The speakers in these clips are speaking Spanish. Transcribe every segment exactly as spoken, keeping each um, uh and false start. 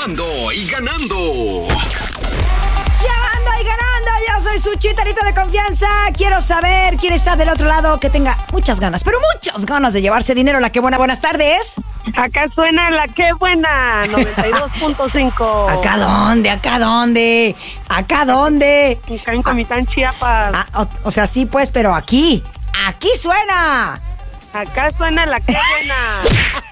Llamando y ganando. Llamando y ganando, yo soy su chitarita de confianza. Quiero saber quién está del otro lado que tenga muchas ganas, pero muchas ganas de llevarse dinero. La que buena, buenas tardes. Acá suena la que buena, noventa y dos punto cinco. ¿Acá dónde? ¿Acá dónde? ¿Acá dónde? Acá en Comitán, Chiapas. Ah, o, o sea, sí pues, pero aquí, aquí suena. Acá suena la que buena.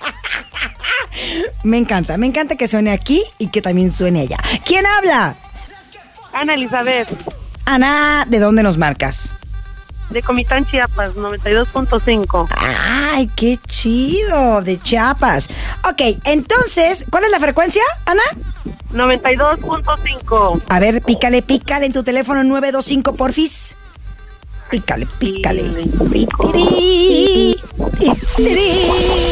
Me encanta, me encanta que suene aquí y que también suene allá. ¿Quién habla? Ana Elizabeth, Ana, ¿de dónde nos marcas? de Comitán, Chiapas, noventa y dos punto cinco. Ay, qué chido, de Chiapas. Ok, entonces, ¿cuál es la frecuencia, Ana? noventa y dos punto cinco. A ver, pícale, pícale en tu teléfono nueve dos cinco, porfis. Pícale, pícale. Titirí, titirí.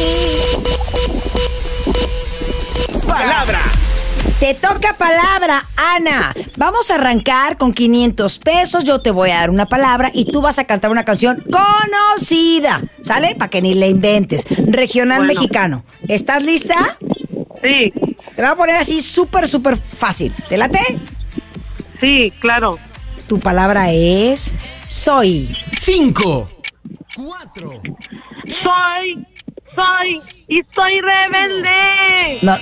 Palabra. Te toca palabra, Ana. Vamos a arrancar con quinientos pesos. Yo te voy a dar una palabra y tú vas a cantar una canción conocida. ¿Sale? Para que ni le inventes. Regional Bueno. mexicano. ¿Estás lista? Sí, Te la voy a poner así súper, súper fácil. ¿Te late? sí, claro. Tu palabra es soy. Cinco. Cuatro. Soy, soy y soy rebelde. No.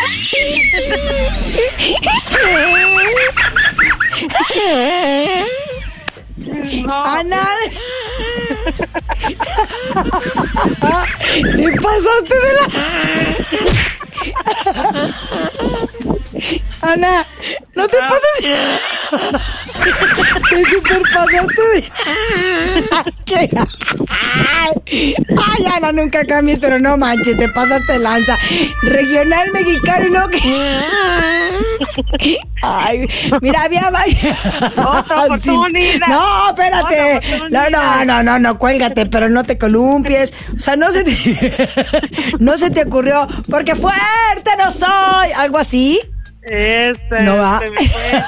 No, Ana. Te pasaste de la... Ana, no te pases. Te super pasaste de... ¿Qué? Ay, Ana, nunca cambies, pero no manches, te pasaste de lanza. Regional mexicano, ¿no? Ay, mira, había... Otra oportunidad. No, espérate. Otra No, oportunidad. no, no, no, no, cuélgate, pero no te columpies. O sea, no se te, no se te ocurrió, porque fuerte no soy. ¿Algo así? Este, No va. se me fue.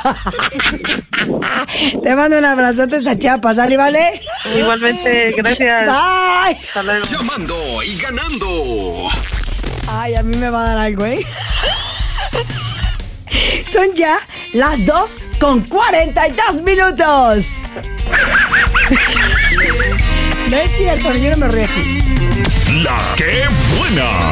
Te mando un abrazote esta Chiapas, ¿sale, vale? Igualmente, gracias. Bye. Hasta luego. Llamando y ganando. Ay, a mí me va a dar algo, ¿eh? Son ya las dos con cuarenta y dos minutos. No es cierto, yo no me río así. La que buena.